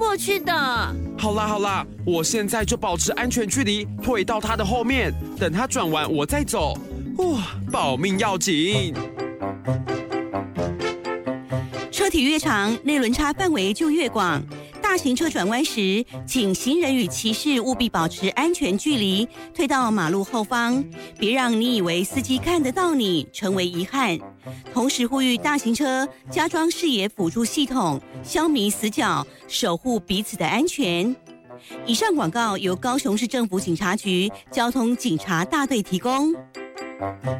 过去的。 好啦，我现在就保持安全距离，退到他的后面，等他转完我再走。保命要紧。 车体越长，内轮差范围就越广。大型车转弯时，请行人与骑士务必保持安全距离，退到马路后方，别让你以为司机看得到你，成为遗憾。同时呼吁大型车加装视野辅助系统，消弭死角，守护彼此的安全。以上广告由高雄市政府警察局交通警察大队提供。